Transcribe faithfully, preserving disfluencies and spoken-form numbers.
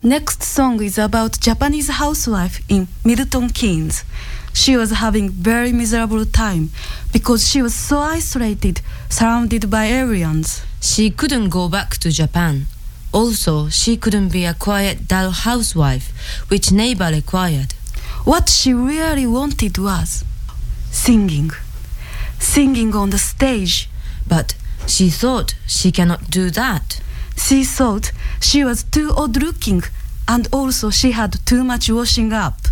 Next song is about Japanese housewife in Milton Keynes. She was having very miserable time because she was so isolated, surrounded by aliens. She couldn't go back to Japan. Also, she couldn't be a quiet, dull housewife, which neighbor required. What she really wanted was singing. Singing on the stage. But she thought she cannot do that. She thought she was too odd-looking, and also she had too much washing up.